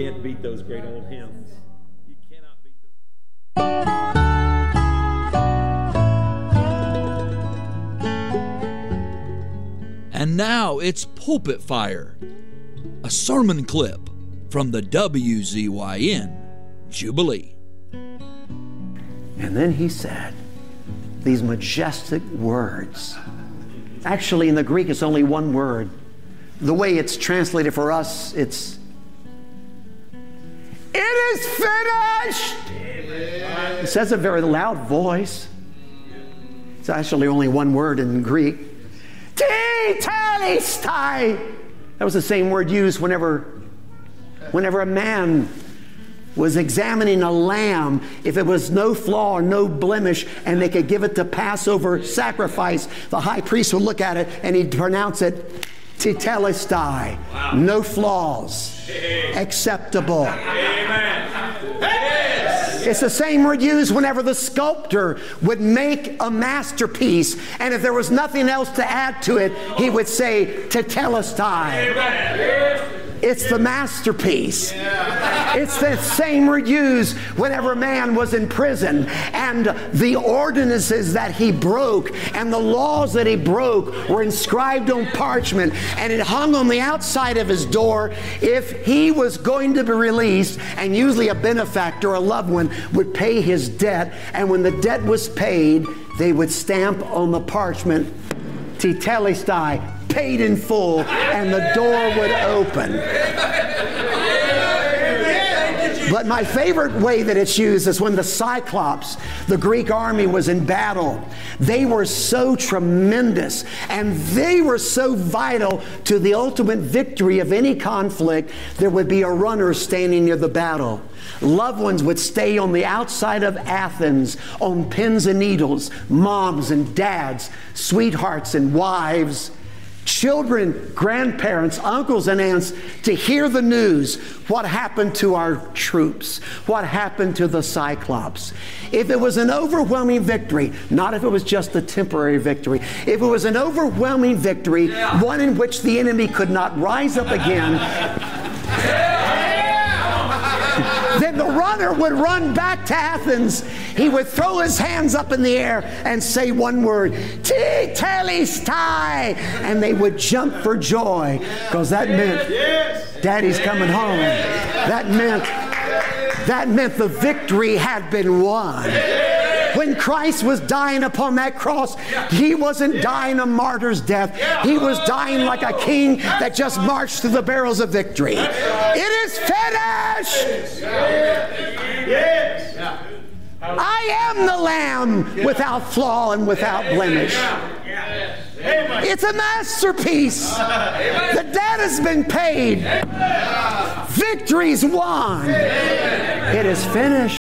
can't beat those great old hymns. You cannot beat those. And now it's Pulpit Fire, a sermon clip from the WZYN Jubilee. And then he said these majestic words. Actually, in the Greek, it's only one word. The way it's translated for us, it is finished. It says a very loud voice. It's actually only one word in Greek. Tetelestai. That was the same word used whenever a man was examining a lamb, if it was no flaw or no blemish, and they could give it to Passover sacrifice, the high priest would look at it and he'd pronounce it tetelestai. Wow. No flaws. Acceptable. Amen. It's the same word used whenever the sculptor would make a masterpiece, and if there was nothing else to add to it, he would say tetelestai. Amen. It's the masterpiece. Yeah. It's the same word used whenever a man was in prison and the ordinances that he broke and the laws that he broke were inscribed on parchment, and it hung on the outside of his door. If he was going to be released, and usually a benefactor, a loved one, would pay his debt, and when the debt was paid, they would stamp on the parchment, tetelestai, paid in full, and the door would open. But my favorite way that it's used is when the Cyclops, the Greek army, was in battle. They were so tremendous and they were so vital to the ultimate victory of any conflict. There would be a runner standing near the battle. Loved ones would stay on the outside of Athens on pins and needles. Moms and dads, sweethearts and wives, children, grandparents, uncles and aunts, to hear the news. What happened to our troops? What happened to the Cyclops? If it was an overwhelming victory, not if it was just a temporary victory, if it was an overwhelming victory, one in which the enemy could not rise up again, then the runner would run back to Athens. He would throw his hands up in the air and say one word, tetelestai, and they would jump for joy, because that meant Daddy's coming home. That meant the victory had been won. When Christ was dying upon that cross, he wasn't dying a martyr's death. He was dying like a king that just marched through the barrels of victory. It is finished. I am the Lamb without flaw and without blemish. It's a masterpiece. The debt has been paid. Victory's won. It is finished.